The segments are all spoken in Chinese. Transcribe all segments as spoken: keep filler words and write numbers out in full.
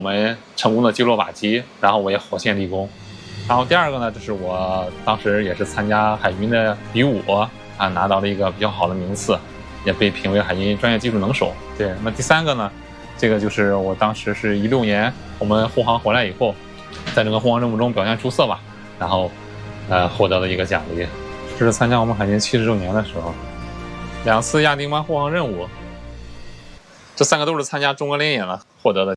我们成功的击落靶机，然后我也火线立功。然后第二个呢，就是我当时也是参加海军的比武啊，拿到了一个比较好的名次，也被评为海军专业技术能手。对，那么第三个呢，这个就是我当时是一六年我们护航回来以后，在这个护航任务中表现出色吧，然后呃获得了一个奖励。这是参加我们海军七十周年的时候，两次亚丁湾护航任务，这三个都是参加中俄联演了获得的。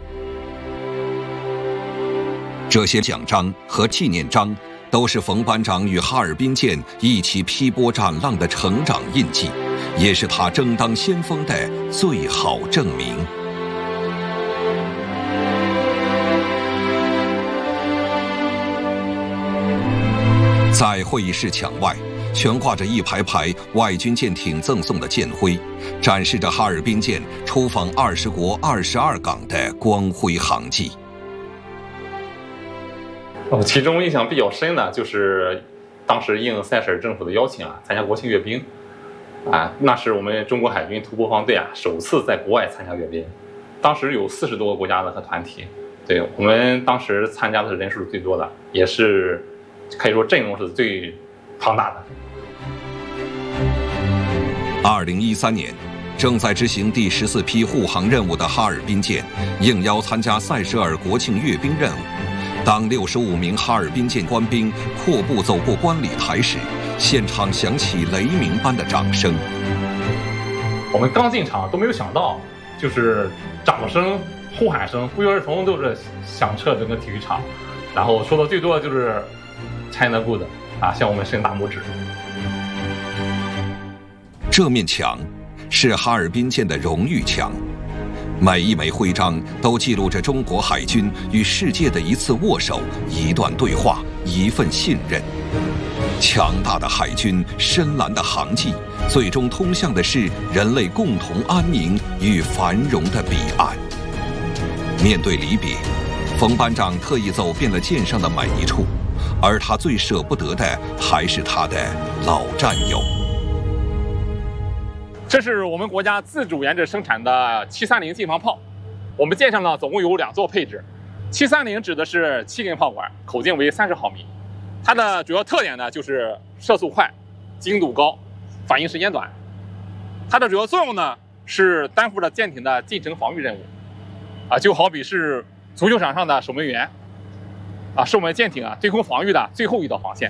这些奖章和纪念章都是冯班长与哈尔滨舰一起劈波斩浪的成长印记，也是他争当先锋的最好证明。在会议室墙外，悬挂着一排排外军舰艇赠送的舰徽，展示着哈尔滨舰出访二十国二十二港的光辉航迹。 哦，其中印象比较深的就是当时应塞舌尔政府的邀请啊，参加国庆阅兵啊，那是我们中国海军突破方队啊首次在国外参加阅兵，当时有四十多个国家的和团体，对，我们当时参加的人数最多的，也是可以说阵容是最庞大的。 二零一三年，正在执行第十四批护航任务的哈尔滨舰应邀参加塞舌尔国庆阅兵任务。当六十五名哈尔滨舰官兵阔步走过观礼台时，现场响起雷鸣般的掌声。 我们刚进场都没有想到，就是掌声、呼喊声不约而同都是响彻整个体育场，然后说的最多的就是 China Good 啊，向我们伸大拇指。 这面墙是哈尔滨舰的荣誉墙。每一枚徽章都记录着中国海军与世界的一次握手、一段对话、一份信任。强大的海军、深蓝的航迹，最终通向的是人类共同安宁与繁荣的彼岸。面对离别，冯班长特意走遍了舰上的每一处，而他最舍不得的还是他的老战友。 这是我们国家自主研制生产的七三零近防炮，我们舰上呢总共有两座配置。七三零指的是七根炮管，口径为三十毫米。它的主要特点呢就是射速快、精度高、反应时间短。它的主要作用呢是担负着舰艇的近程防御任务，啊，就好比是足球场上的守门员，啊，是我们舰艇啊对空防御的最后一道防线。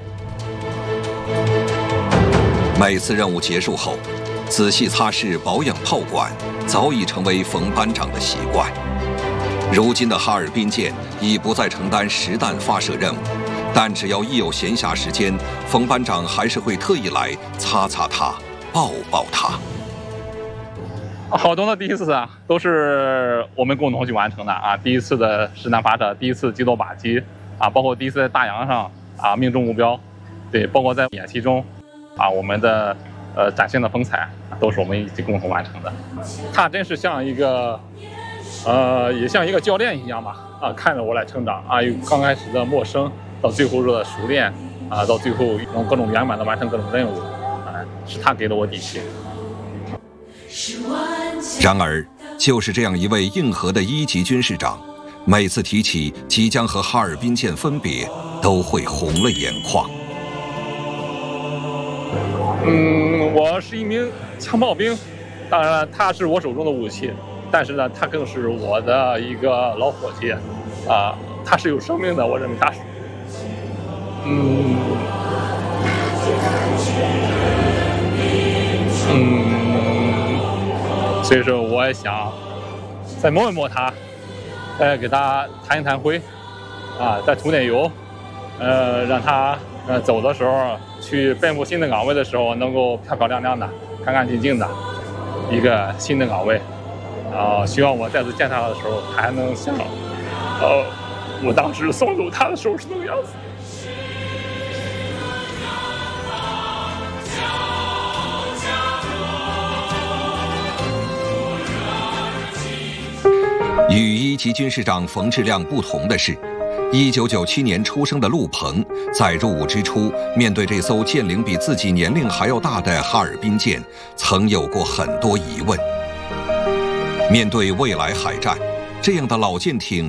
每次任务结束后，仔细擦拭保养炮管早已成为冯班长的习惯。如今的哈尔滨舰已不再承担实弹发射任务，但只要一有闲暇时间，冯班长还是会特意来擦擦它，抱抱它。 好多的第一次啊，都是我们共同去完成的啊！第一次的实弹发射，第一次击落靶机啊，包括第一次在大洋上啊命中目标，对，包括在演习中啊，我们的呃展现的风采都是我们一起共同完成的。他真是像一个呃也像一个教练一样吧啊，看着我来成长啊，由刚开始的陌生到最后的熟练啊，到最后用各种圆满的完成各种任务啊，是他给了我底气。 然而，就是这样一位硬核的一级军事长，每次提起即将和哈尔滨舰分别，都会红了眼眶。 嗯，我是一名枪炮兵，当然他是我手中的武器，但是呢，他更是我的一个老伙计，啊，他是有生命的，我认为他是，嗯，嗯，所以说我也想再摸一摸他，再给他弹一弹灰，啊，再涂点油，呃，让他呃走的时候。去奔赴新的岗位的时候，能够漂漂亮亮的、干干净净的一个新的岗位，啊、呃，希望我再次见他的时候，还能像，呃，我当时送走他的时候是那个样子。 与一级军事长冯志亮不同的是，一九九七年出生的陆鹏，在入伍之初，面对这艘舰龄比自己年龄还要大的哈尔滨舰，曾有过很多疑问。面对未来海战，这样的老舰艇